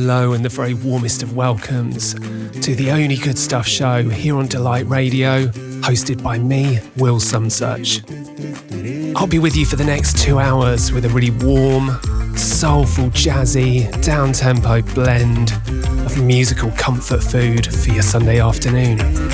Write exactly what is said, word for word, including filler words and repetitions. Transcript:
hello and the very warmest of welcomes to the Only Good Stuff show here on Delight Radio, hosted by me, Will Sumsuch. I'll be with you for the next two hours with a really warm, soulful, jazzy, down-tempo blend of musical comfort food for your Sunday afternoon.